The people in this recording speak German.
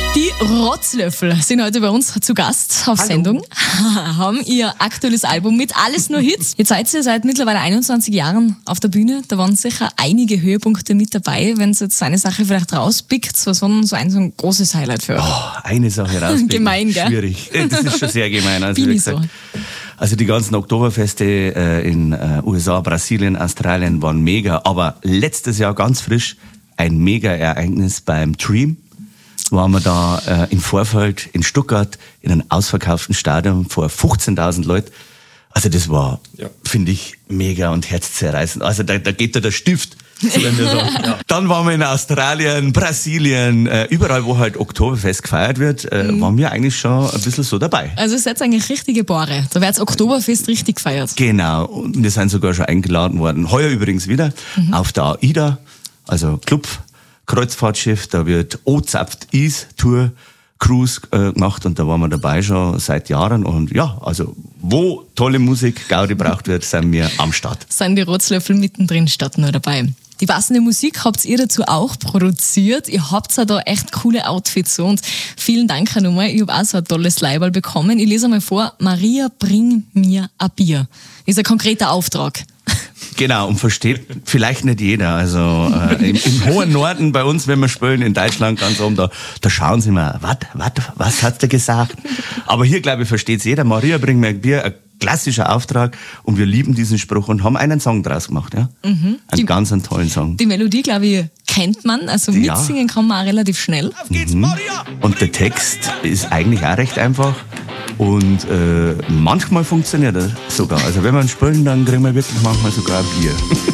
Die Rotzlöffel sind heute bei uns zu Gast auf Sendung, haben ihr aktuelles Album mit Alles nur Hits. Jetzt seid ihr seit mittlerweile 21 Jahren auf der Bühne. Da waren sicher einige Höhepunkte mit dabei. Wenn ihr jetzt eine Sache vielleicht rauspickt, was war denn so ein großes Highlight für euch? Oh, eine Sache rauspicken. Gemein, gell? Schwierig. Das ist schon sehr gemein. Also, Bin wie ich so. gesagt, also die ganzen Oktoberfeste in USA, Brasilien, Australien waren mega. Aber letztes Jahr ganz frisch ein Mega-Ereignis beim Dream. Waren wir da in Vorfeld in Stuttgart in einem ausverkauften Stadion vor 15.000 Leuten. Also das war, finde ich, mega und herzzerreißend. Also da geht da der Stift. So wenn wir sagen. Ja. Dann waren wir in Australien, Brasilien, überall, wo halt Oktoberfest gefeiert wird, waren wir eigentlich schon ein bisschen so dabei. Also ihr seid eigentlich richtige Bauern. Da wird das Oktoberfest richtig gefeiert. Genau. Und wir sind sogar schon eingeladen worden. Heuer übrigens wieder auf der AIDA, also Club. Kreuzfahrtschiff, da wird O-Zapft Ease Tour Cruise gemacht und da waren wir dabei schon seit Jahren und ja, also wo tolle Musik, Gaudi braucht wird, sind wir am Start. Sind die Rotzlöffel mittendrin statt nur dabei. Die passende Musik habt ihr dazu auch produziert. Ihr habt ja da echt coole Outfits und vielen Dank nochmal. Ich habe auch so ein tolles Leiberl bekommen. Ich lese mal vor, Maria, bring mir ein Bier. Ist ein konkreter Auftrag. Genau, und versteht vielleicht nicht jeder. Also im hohen Norden bei uns, wenn wir spielen, in Deutschland ganz oben, da schauen sie mal, was hat der gesagt? Aber hier, glaube ich, versteht es jeder. Maria, bring mir ein Bier, ein klassischer Auftrag und wir lieben diesen Spruch und haben einen Song draus gemacht. Ja? Einen ganz tollen Song. Die Melodie, glaube ich, kennt man, also mitsingen kann man auch relativ schnell. Und der Text ist eigentlich auch recht einfach. Und manchmal funktioniert er sogar. Also wenn wir ihn spielen, dann kriegen wir wirklich manchmal sogar ein Bier.